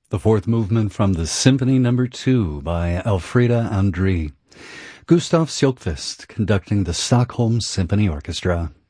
The fourth movement from the Symphony No. 2 by Elfriede André. Gustav Sjökvist conducting the Stockholm Symphony Orchestra.